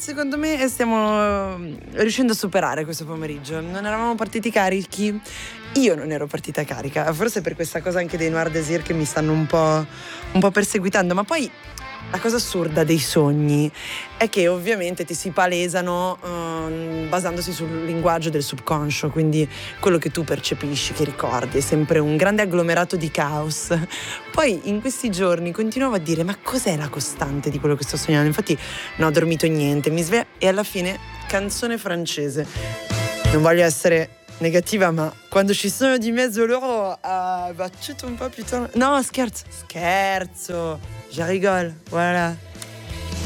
secondo me stiamo riuscendo a superare questo pomeriggio. Non eravamo partiti carichi. Io non ero partita carica, forse per questa cosa anche dei Noir Désir che mi stanno un po' perseguitando. Ma poi la cosa assurda dei sogni è che ovviamente ti si palesano basandosi sul linguaggio del subconscio, quindi quello che tu percepisci, che ricordi, è sempre un grande agglomerato di caos. Poi in questi giorni continuavo a dire: ma cos'è la costante di quello che sto sognando? Infatti non ho dormito niente, mi sveglio e alla fine canzone francese. Non voglio essere negativa, ma quando ci sono di mezzo loro va tutto un po' più... No, scherzo, je rigole, voilà.